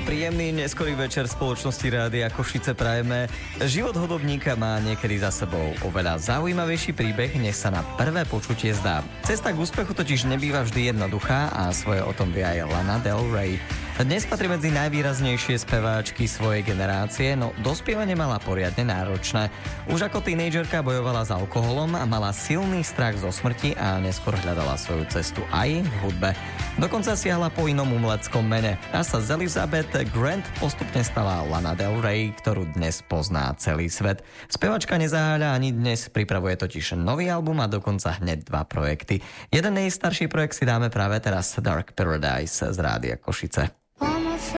Príjemný neskorý večer spoločnosti Rádia Košice prajeme. Život hudobníka má niekedy za sebou oveľa zaujímavejší príbeh, než sa na prvé počutie zdá. Cesta k úspechu totiž nebýva vždy jednoduchá a svoje o tom vie aj Lana Del Rey. Dnes patrí medzi najvýraznejšie speváčky svojej generácie, no dospievanie mala poriadne náročné. Už ako tínedžerka bojovala s alkoholom a mala silný strach zo smrti a neskôr hľadala svoju cestu aj v hudbe. Dokonca siahla po inom umeleckom mene a sa z Elizabeth Grant postupne stala Lana Del Rey, ktorú dnes pozná celý svet. Spevačka nezaháľa ani dnes, pripravuje totiž nový album a dokonca hneď 2 projekty. Jeden jej starší projekt si dáme práve teraz, Dark Paradise z Rádia Košice.